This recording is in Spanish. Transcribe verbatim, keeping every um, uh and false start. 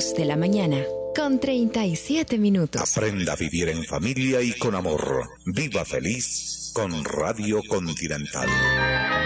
dos de la mañana, con treinta y siete minutos. Aprenda a vivir en familia y con amor. Viva feliz con Radio Continental.